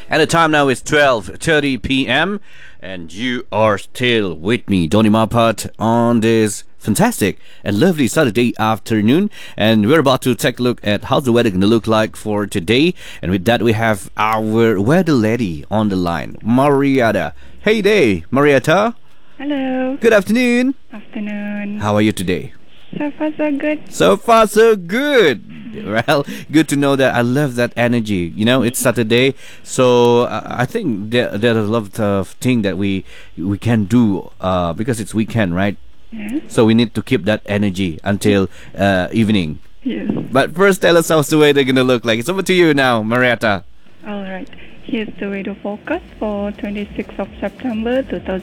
And the time now is 12:30 p.m. And you are still with me, Donny Mapat, on this fantastic and lovely Saturday afternoon. And we're about to take a look at how's the weather going to look like for today. And with that, we have our weather lady on the line, Marietta. Hey there, Marietta. Hello. Good afternoon. Afternoon. How are you today? So far, so good. So far, so good. Well, good to know that. I love that energy. You know, it's Saturday, so I think there are a lot of things that we can do because it's weekend, right? Yes. So we need to keep that energy until evening. Yes. But first, tell us how's the weather gonna look like. It's over to you now, Marietta. All right. Here's the weather forecast for 26th of September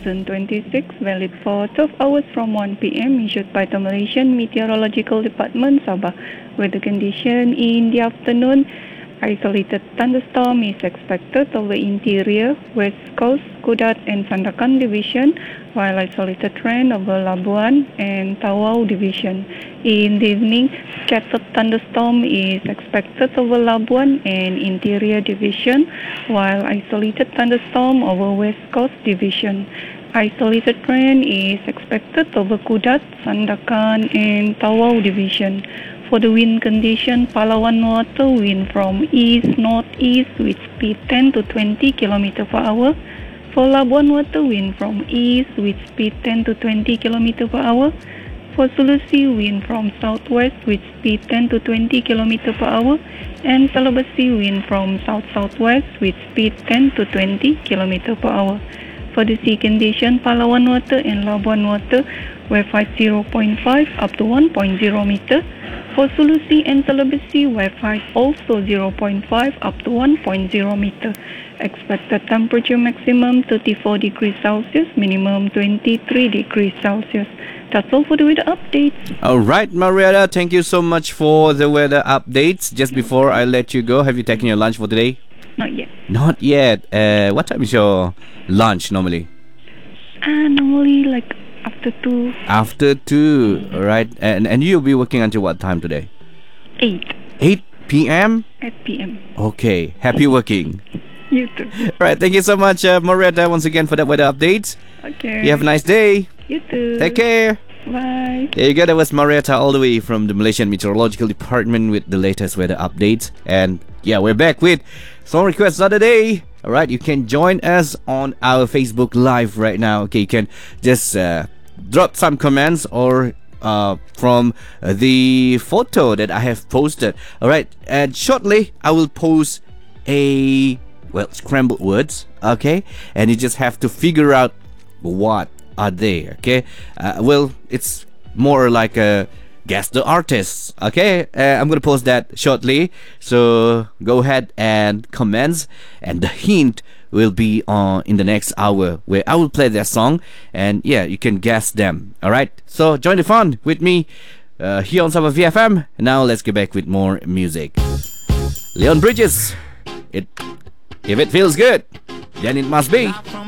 2026, valid for 12 hours from 1 p.m. issued by the Malaysian Meteorological Department, Sabah. Weather condition in the afternoon. Isolated thunderstorm is expected over interior, west coast, Kudat and Sandakan division, while isolated rain over Labuan and Tawau division. In the evening, scattered thunderstorm is expected over Labuan and interior division, while isolated thunderstorm over west coast division. Isolated rain is expected over Kudat, Sandakan and Tawau division. For the wind condition, Palawan water wind from east-northeast with speed 10 to 20 km per hour. For Labuan water wind from east with speed 10 to 20 km per hour. For Sulawesi wind from southwest with speed 10 to 20 km per hour. And Sulawesi wind from south-southwest with speed 10 to 20 km per hour. For the sea condition, Palawan water and Labuan water wave height 0.5 up to 1.0 meter. For Sulawesi and Sulawesi, wave height also 0.5 up to 1.0 meter. Expected temperature maximum 34 degrees Celsius, minimum 23 degrees Celsius. That's all for the weather updates. All right, Marietta, thank you so much for the weather updates. Just before I let you go, have you taken your lunch for today? Not yet. Not yet. What time is your lunch normally? Normally like after 2. After 2, all right. And you'll be working until what time today? 8. 8 p.m.? 8 p.m. Okay, happy working. You too. All right, thank you so much, Marietta, once again for that weather update. Okay. You have a nice day. You too. Take care. Bye. There you go. That was Marietta all the way from the Malaysian Meteorological Department with the latest weather updates. And yeah, we're back with Song Request Saturday. All right, you can join us on our Facebook Live right now. Okay, you can just drop some comments or from the photo that I have posted. All right, and shortly I will post a scrambled words. Okay, and you just have to figure out what are they. Okay, it's more like a guess the artists. Okay, I'm gonna post that shortly, so go ahead and comment, and the hint will be on in the next hour where I will play their song, and yeah, you can guess them. All right, so join the fun with me here on Sabah VFM. Now let's get back with more music. Leon Bridges, if it feels good, then it must be.